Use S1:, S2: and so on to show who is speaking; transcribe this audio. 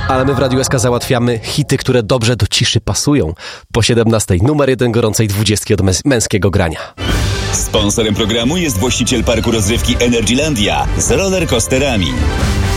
S1: Ale my w Radiu SK załatwiamy hity, które dobrze do ciszy pasują. Po 17 numer 1 gorącej 20 od męskiego grania.
S2: Sponsorem programu jest właściciel parku rozrywki Energylandia z rollercoasterami.